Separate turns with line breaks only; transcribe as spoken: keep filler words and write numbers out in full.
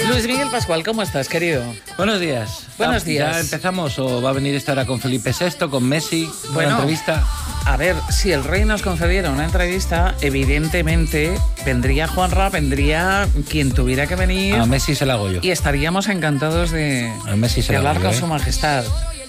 Luis Miguel Pascual, ¿cómo estás, querido?
Buenos días.
Buenos días.
¿Ya empezamos o va a venir esta hora con Felipe sexto, con Messi?
Bueno,
¿Una entrevista?
A ver, si el rey nos concediera una entrevista, evidentemente vendría Juanra, vendría quien tuviera que venir.
A Messi se la hago yo.
Y estaríamos encantados de,
A Messi se
de
la
hablar
hago yo,
con
¿eh?
su majestad.